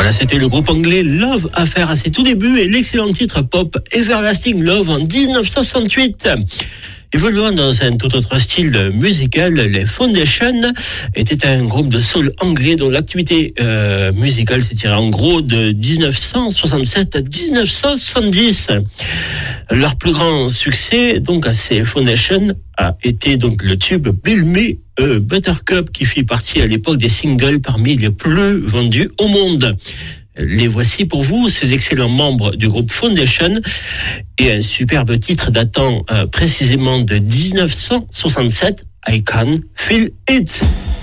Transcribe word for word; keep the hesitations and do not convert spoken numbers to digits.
Voilà, c'était le groupe anglais Love Affair à ses tout débuts et l'excellent titre pop Everlasting Love en dix-neuf cent soixante-huit. Évoluant dans un tout autre style musical, les Foundations étaient un groupe de soul anglais dont l'activité euh, musicale s'étirait en gros de dix-neuf cent soixante-sept à dix-neuf cent soixante-dix. Leur plus grand succès, donc à ces Foundations, a été donc le tube Bill Me a Buttercup qui fit partie à l'époque des singles parmi les plus vendus au monde. Les voici pour vous, ces excellents membres du groupe Foundation, et un superbe titre datant euh, précisément de dix-neuf cent soixante-sept, I Can Feel It.